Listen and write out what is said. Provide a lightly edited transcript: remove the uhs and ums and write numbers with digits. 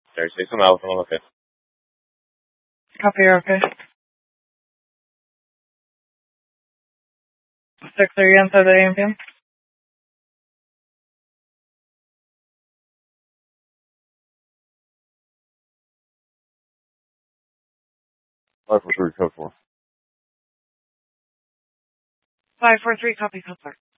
Sorry, 6 on Alpha, okay. Copy, you're okay. 6, are you inside the AMPM? Five for 3, code 4. 543, copy, code 4.